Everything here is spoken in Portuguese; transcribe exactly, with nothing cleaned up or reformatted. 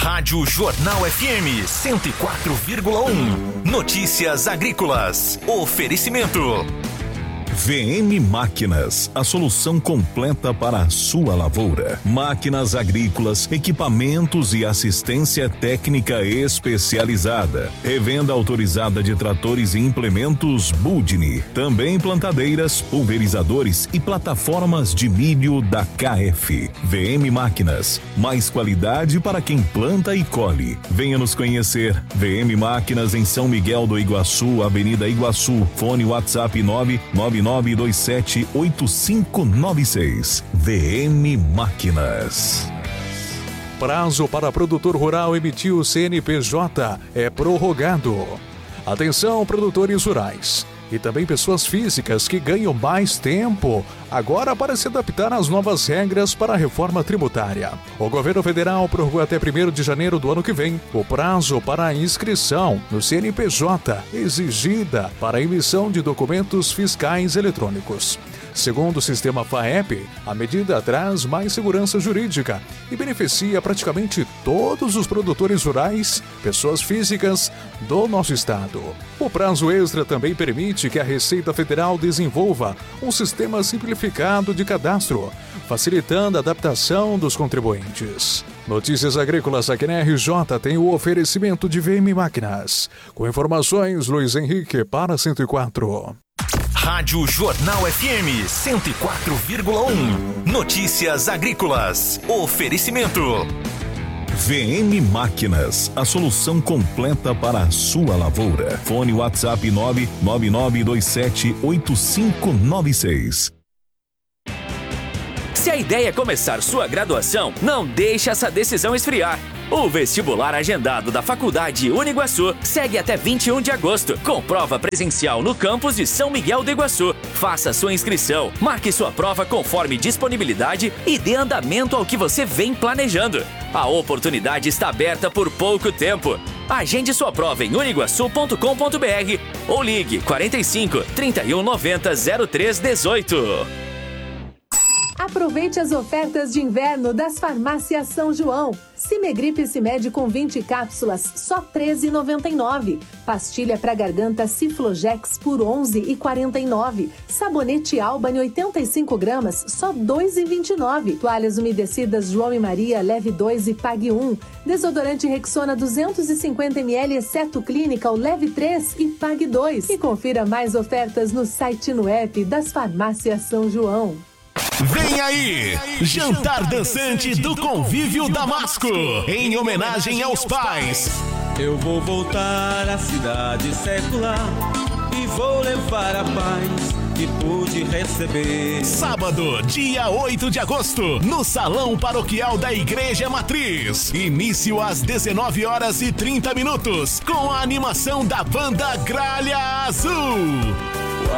Rádio Jornal F M cento e quatro vírgula um. Notícias agrícolas. Oferecimento. V M Máquinas, a solução completa para a sua lavoura. Máquinas agrícolas, equipamentos e assistência técnica especializada. Revenda autorizada de tratores e implementos Budni. Também plantadeiras, pulverizadores e plataformas de milho da K F. V M Máquinas, mais qualidade para quem planta e colhe. Venha nos conhecer. V M Máquinas em São Miguel do Iguaçu, Avenida Iguaçu. Fone WhatsApp nove nove nove dois sete oito cinco nove seis. V M Máquinas. Prazo para produtor rural emitir o C N P J é prorrogado. Atenção, produtores rurais e também pessoas físicas que ganham mais tempo agora para se adaptar às novas regras para a reforma tributária. O governo federal prorrogou até primeiro de janeiro do ano que vem o prazo para a inscrição no C N P J exigida para a emissão de documentos fiscais eletrônicos. Segundo o sistema FAEP, a medida traz mais segurança jurídica e beneficia praticamente todos os produtores rurais, pessoas físicas do nosso estado. O prazo extra também permite que a Receita Federal desenvolva um sistema simplificado de cadastro, facilitando a adaptação dos contribuintes. Notícias agrícolas aqui na R J tem o oferecimento de V M Máquinas. Com informações, Luiz Henrique para cento e quatro. Rádio Jornal F M cento e quatro vírgula um. Notícias agrícolas. Oferecimento. V M Máquinas, a solução completa para a sua lavoura. Fone WhatsApp nove nove nove dois sete oito cinco nove seis. Se a ideia é começar sua graduação, não deixe essa decisão esfriar. O vestibular agendado da Faculdade Uniguaçu segue até vinte e um de agosto, com prova presencial no campus de São Miguel do Iguaçu. Faça sua inscrição, marque sua prova conforme disponibilidade e dê andamento ao que você vem planejando. A oportunidade está aberta por pouco tempo. Agende sua prova em uniguaçu ponto com ponto br ou ligue quarenta e cinco, trinta e um, noventa, zero três dezoito. Aproveite as ofertas de inverno das farmácias São João. Cimegripe Cimed com vinte cápsulas, só treze reais e noventa e nove centavos. Pastilha para garganta Ciflogex por onze reais e quarenta e nove centavos. Sabonete Albany oitenta e cinco gramas, só dois reais e vinte e nove centavos. Toalhas umedecidas João e Maria, leve dois e pague um. Desodorante Rexona duzentos e cinquenta mililitros, exceto Clinical, leve três e pague dois. E confira mais ofertas no site e no app das farmácias São João. Vem aí, Jantar Dançante do Convívio Damasco, em homenagem aos pais. Eu vou voltar à cidade secular e vou levar a paz que pude receber. Sábado, dia oito de agosto, no Salão Paroquial da Igreja Matriz. Início às dezenove horas e trinta minutos, com a animação da banda Gralha Azul.